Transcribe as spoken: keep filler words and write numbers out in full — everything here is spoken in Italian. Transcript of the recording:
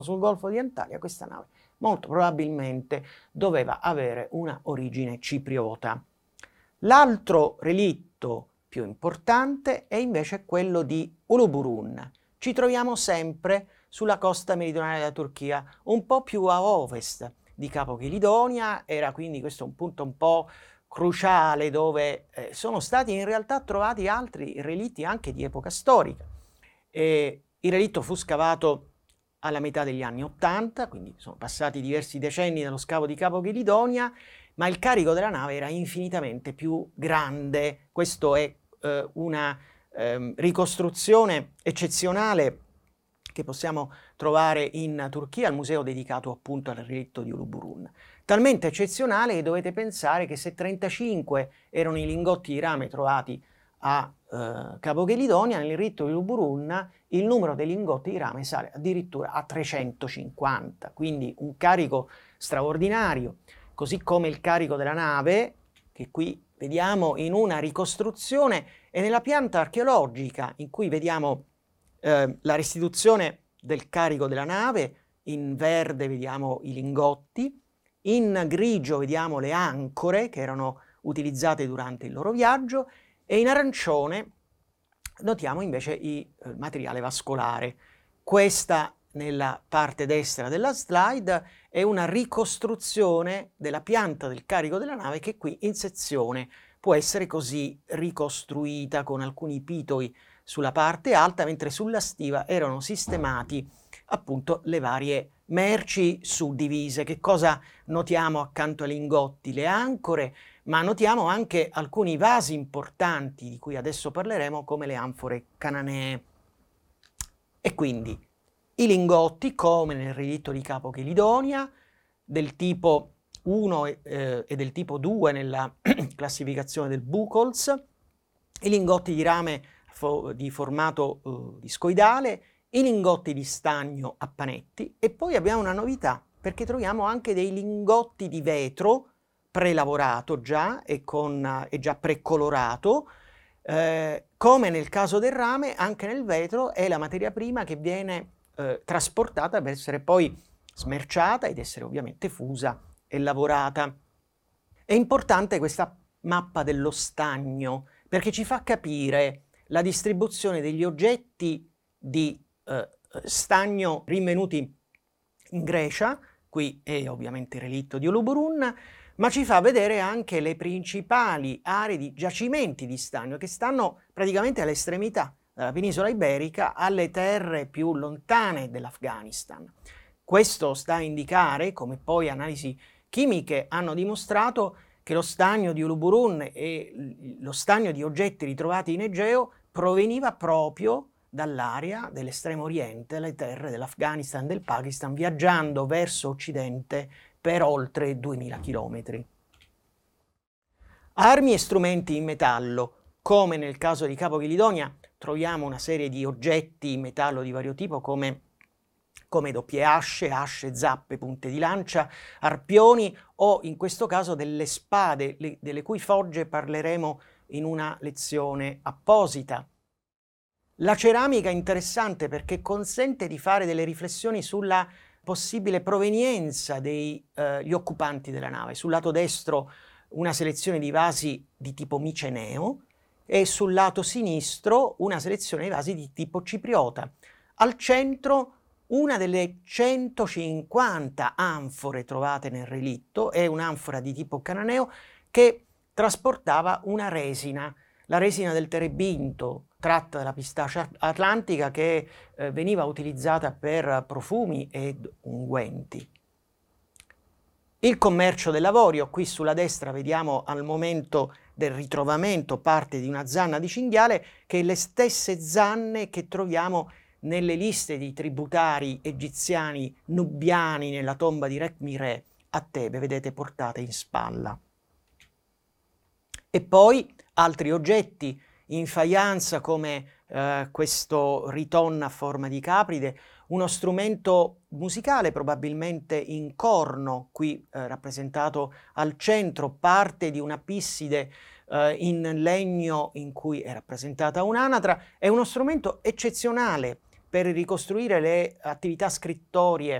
sul Golfo di Antalya, questa nave molto probabilmente doveva avere una origine cipriota. L'altro relitto più importante è invece quello di Uluburun. Ci troviamo sempre sulla costa meridionale della Turchia, un po' più a ovest di Capo Chelidonia. Era quindi questo un punto un po' cruciale dove eh, sono stati in realtà trovati altri relitti anche di epoca storica. E il relitto fu scavato alla metà degli anni ottanta, quindi sono passati diversi decenni dallo scavo di Capo Chelidonia, ma il carico della nave era infinitamente più grande. Questo è eh, una eh, ricostruzione eccezionale che possiamo trovare in Turchia, al museo dedicato appunto al relitto di Uluburun. Talmente eccezionale che dovete pensare che se trentacinque erano i lingotti di rame trovati a eh, Capo Chelidonia, nel relitto di Uluburun il numero dei lingotti di rame sale addirittura a trecentocinquanta, quindi un carico straordinario, così come il carico della nave, che qui vediamo in una ricostruzione, e nella pianta archeologica in cui vediamo eh, la restituzione del carico della nave. In verde vediamo i lingotti, in grigio vediamo le ancore che erano utilizzate durante il loro viaggio, e in arancione notiamo invece il eh, materiale vascolare. Questa, nella parte destra della slide, è una ricostruzione della pianta del carico della nave, che qui in sezione può essere così ricostruita con alcuni pitoi sulla parte alta, mentre sulla stiva erano sistemati appunto le varie merci suddivise. Che cosa notiamo accanto ai lingotti? Le ancore, ma notiamo anche alcuni vasi importanti di cui adesso parleremo, come le anfore cananee. E quindi i lingotti, come nel relitto di Capo Chelidonia, del tipo uno eh, e del tipo due nella classificazione del Buchholz, i lingotti di rame fo di formato uh, discoidale, i lingotti di stagno a panetti, e poi abbiamo una novità, perché troviamo anche dei lingotti di vetro prelavorato già e, con, uh, e già precolorato. Eh, come nel caso del rame, anche nel vetro è la materia prima che viene eh, trasportata per essere poi smerciata ed essere ovviamente fusa e lavorata. È importante questa mappa dello stagno, perché ci fa capire la distribuzione degli oggetti di eh, stagno rinvenuti in Grecia. Qui è ovviamente il relitto di Uluburun, ma ci fa vedere anche le principali aree di giacimenti di stagno che stanno praticamente all'estremità della penisola iberica, alle terre più lontane dell'Afghanistan. Questo sta a indicare, come poi analisi chimiche hanno dimostrato, che lo stagno di Uluburun e lo stagno di oggetti ritrovati in Egeo proveniva proprio dall'area dell'estremo oriente, le terre dell'Afghanistan e del Pakistan, viaggiando verso occidente per oltre duemila chilometri. Armi e strumenti in metallo. Come nel caso di Capo Chelidonia, troviamo una serie di oggetti in metallo di vario tipo, come, come doppie asce, asce, zappe, punte di lancia, arpioni, o in questo caso delle spade, le, delle cui fogge parleremo in una lezione apposita. La ceramica è interessante perché consente di fare delle riflessioni sulla possibile provenienza degli eh, occupanti della nave. Sul lato destro una selezione di vasi di tipo miceneo e sul lato sinistro una selezione di vasi di tipo cipriota. Al centro una delle centocinquanta anfore trovate nel relitto è un'anfora di tipo cananeo che trasportava una resina, la resina del terebinto, tratta dalla pistacia atlantica, che eh, veniva utilizzata per profumi ed unguenti. Il commercio dell'avorio. Qui sulla destra vediamo al momento del ritrovamento parte di una zanna di cinghiale, che è le stesse zanne che troviamo nelle liste di tributari egiziani nubiani nella tomba di Rekhmire a Tebe, vedete, portate in spalla. E poi altri oggetti in faianza, come eh, questo riton a forma di capride, uno strumento musicale probabilmente in corno, qui eh, rappresentato al centro, parte di una pisside eh, in legno in cui è rappresentata un'anatra. È uno strumento eccezionale per ricostruire le attività scrittorie